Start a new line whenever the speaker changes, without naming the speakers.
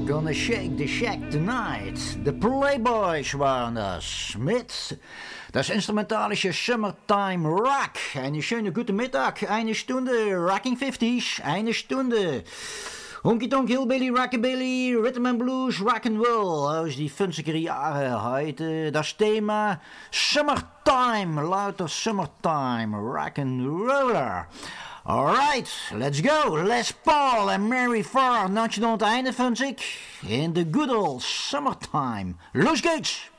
Gonna shake the shack tonight. De Playboys waren das. Mit das instrumentalische Summertime Rock. Eine schöne gute Mittag. Eine Stunde Rocking 50s. Eine Stunde Honky Tonk Hillbilly, Rockabilly, Rhythm and Blues, Rock'n'Roll. Aus die 50er Jahre. Heute das Thema Summertime. Lauter Summertime Rock'n'Roller. Alright, let's go. Les Paul en Mary Farr. Notje aan het einde, vind ik. In the good old summertime. Los geht's!